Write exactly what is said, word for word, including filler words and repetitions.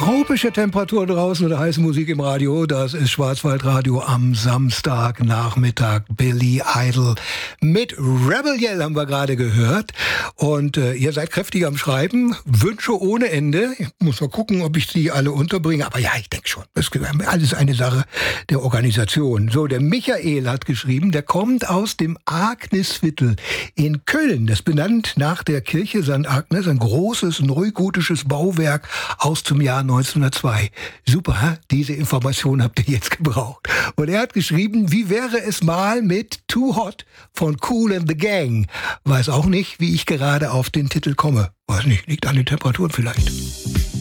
Tropische Temperatur draußen oder heiße Musik im Radio, das ist Schwarzwaldradio am Samstagnachmittag. Billy Idol mit Rebel Yell haben wir gerade gehört. Und äh, ihr seid kräftig am Schreiben, Wünsche ohne Ende. Ich muss mal gucken, ob ich die alle unterbringe. Aber ja, ich denke schon, das ist alles eine Sache der Organisation. So, der Michael hat geschrieben, der kommt aus dem Agnesviertel in Köln. Das benannt nach der Kirche Sankt Agnes, ein großes neugotisches Bauwerk aus dem Jahr neunzehnhundertzwei. Super, diese Information habt ihr jetzt gebraucht. Und er hat geschrieben, wie wäre es mal mit Too Hot von Kool and the Gang? Weiß auch nicht, wie ich gerade auf den Titel komme. Weiß nicht, liegt an den Temperaturen vielleicht.